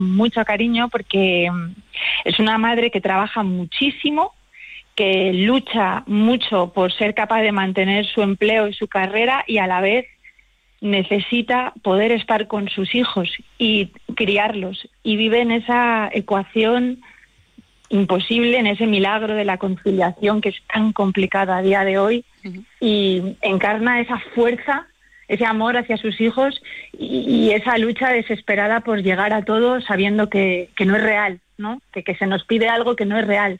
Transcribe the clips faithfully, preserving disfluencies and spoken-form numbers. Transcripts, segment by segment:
mucho cariño porque es una madre que trabaja muchísimo, que lucha mucho por ser capaz de mantener su empleo y su carrera y a la vez necesita poder estar con sus hijos y criarlos, y vive en esa ecuación imposible, en ese milagro de la conciliación que es tan complicada a día de hoy. Uh-huh. Y encarna esa fuerza, ese amor hacia sus hijos y, y esa lucha desesperada por llegar a todo sabiendo que, que no es real, ¿no? Que, que se nos pide algo que no es real.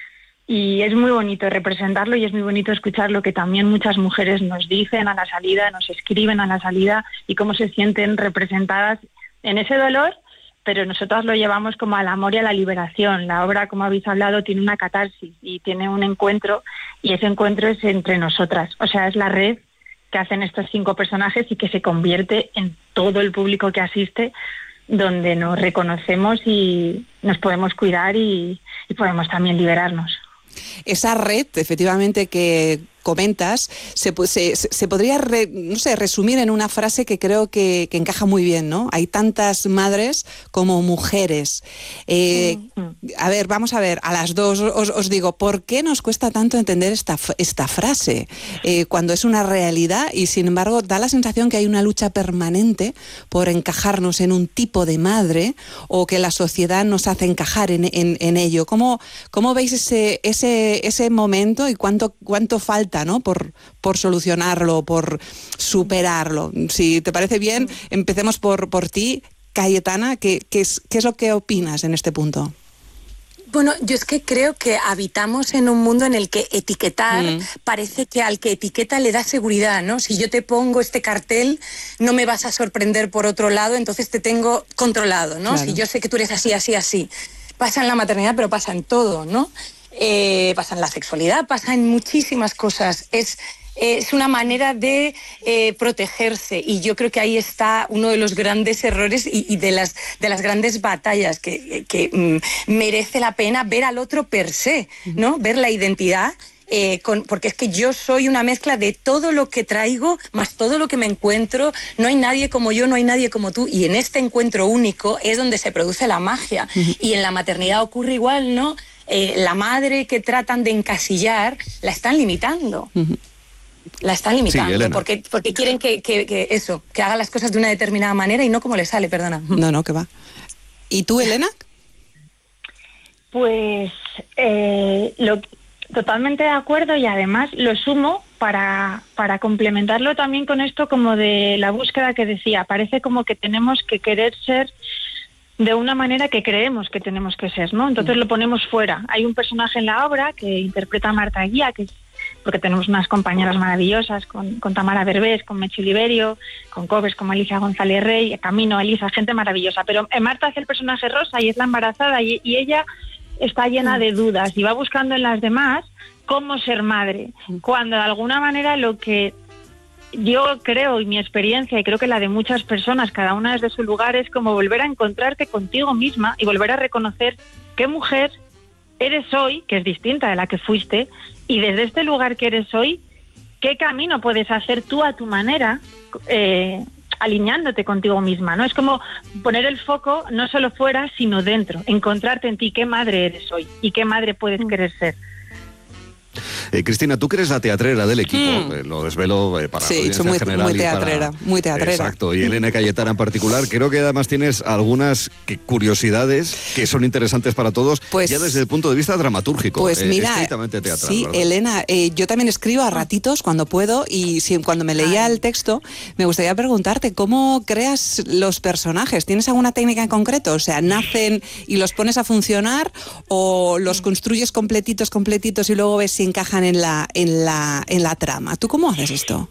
Y es muy bonito representarlo y es muy bonito escuchar lo que también muchas mujeres nos dicen a la salida, nos escriben a la salida y cómo se sienten representadas en ese dolor, pero nosotras lo llevamos como al amor y a la liberación. La obra, como habéis hablado, tiene una catarsis y tiene un encuentro, y ese encuentro es entre nosotras. O sea, es la red que hacen estos cinco personajes y que se convierte en todo el público que asiste, donde nos reconocemos y nos podemos cuidar y, y podemos también liberarnos. Esa red, efectivamente, que comentas, se, se, se podría re, no sé, resumir en una frase que creo que, que encaja muy bien, ¿no? Hay tantas madres como mujeres. Eh, a ver, vamos a ver, a las dos os, os digo, ¿por qué nos cuesta tanto entender esta, esta frase? Eh, cuando es una realidad y, sin embargo, da la sensación que hay una lucha permanente por encajarnos en un tipo de madre, o que la sociedad nos hace encajar en, en, en ello. ¿Cómo, cómo veis ese, ese, ese momento y cuánto, cuánto falta, ¿no? Por, por solucionarlo, por superarlo? Si te parece bien, empecemos por, por ti, Cayetana. ¿Qué, qué, es, ¿Qué es lo que opinas en este punto? Bueno, yo es que creo que habitamos en un mundo en el que etiquetar mm. parece que al que etiqueta le da seguridad, ¿no? Si yo te pongo este cartel, no me vas a sorprender por otro lado, entonces te tengo controlado, ¿no? Claro. Si yo sé que tú eres así, así, así. Pasa en la maternidad, pero pasa en todo, ¿no? Eh, pasa en la sexualidad, pasa en muchísimas cosas. Es, es una manera de eh, protegerse, y yo creo que ahí está uno de los grandes errores y, y de, las, de las grandes batallas que, que mm, merece la pena ver al otro per se, ¿no? Ver la identidad. Eh, con, porque es que yo soy una mezcla de todo lo que traigo más todo lo que me encuentro. No hay nadie como yo, no hay nadie como tú, y en este encuentro único es donde se produce la magia. Uh-huh. Y en la maternidad ocurre igual, ¿no? Eh, la madre que tratan de encasillar la están limitando. Uh-huh. La están limitando, sí, porque, porque quieren que, que, que eso, que haga las cosas de una determinada manera y no como le sale, perdona. No, no, que va. ¿Y tú, Elena? Pues eh, lo totalmente de acuerdo, y además lo sumo para, para complementarlo también con esto como de la búsqueda que decía. Parece como que tenemos que querer ser de una manera que creemos que tenemos que ser, ¿no? Entonces lo ponemos fuera. Hay un personaje en la obra que interpreta a Marta Guía, que es, porque tenemos unas compañeras maravillosas, con, con Tamara Berbés, con Mechi Oliverio, con Cobes, como Alicia González Rey, Camino, Elisa, gente maravillosa. Pero Marta hace el personaje Rosa y es la embarazada, y, y ella está llena de dudas y va buscando en las demás cómo ser madre, cuando de alguna manera lo que yo creo, y mi experiencia, y creo que la de muchas personas, cada una desde su lugar, es como volver a encontrarte contigo misma y volver a reconocer qué mujer eres hoy, que es distinta de la que fuiste, y desde este lugar que eres hoy, qué camino puedes hacer tú a tu manera, eh, alineándote contigo misma, ¿no? Es como poner el foco no solo fuera, sino dentro, encontrarte en ti qué madre eres hoy y qué madre puedes querer ser. Eh, Cristina, tú que eres la teatrera del equipo, mm. eh, lo desvelo eh, para sí, la audiencia muy, general. muy teatrera, para... muy teatrera. Exacto, y Elena Cayetana en particular. Creo que además tienes algunas que, curiosidades que son interesantes para todos, pues, ya desde el punto de vista dramatúrgico, pues eh, mira, estrictamente teatral. Sí, ¿verdad? Elena, eh, yo también escribo a ratitos cuando puedo, y si, cuando me leía el texto, me gustaría preguntarte, ¿cómo creas los personajes? ¿Tienes alguna técnica en concreto? O sea, ¿nacen y los pones a funcionar, o los construyes completitos, completitos y luego ves si encajan en la en la en la trama? ¿Tú cómo haces esto?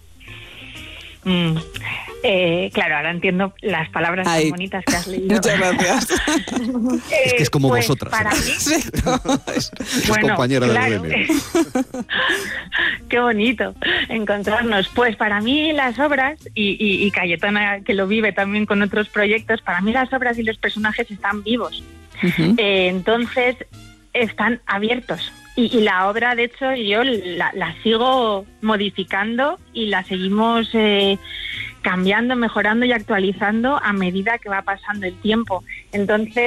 Mm, eh, claro, ahora entiendo las palabras Ay. tan bonitas que has leído. Muchas gracias. Es que es como pues, vosotras. Para ¿eh? mí, es, es bueno, compañera claro. del gremio. Qué bonito encontrarnos. Pues para mí las obras, y, y, y Cayetana, que lo vive también con otros proyectos, para mí las obras y los personajes están vivos. Uh-huh. Eh, entonces, están abiertos. Y, y la obra, de hecho, yo la, la sigo modificando y la seguimos eh, cambiando, mejorando y actualizando a medida que va pasando el tiempo. Entonces,